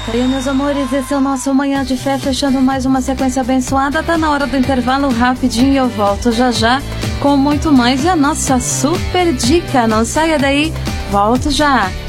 E aí, meus amores, esse é o nosso Manhã de Fé, fechando mais uma sequência abençoada. Tá na hora do intervalo, rapidinho eu volto já já com muito mais e a nossa super dica. Não saia daí, volto já.